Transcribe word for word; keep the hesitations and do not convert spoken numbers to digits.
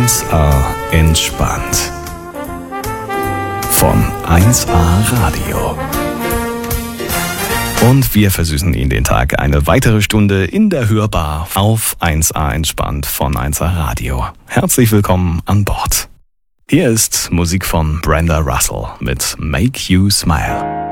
eins A entspannt. Von eins A Radio. Und wir versüßen Ihnen den Tag eine weitere Stunde in der Hörbar auf eins A entspannt von eins A Radio. Herzlich willkommen an Bord. Hier ist Musik von Brenda Russell mit Make You Smile.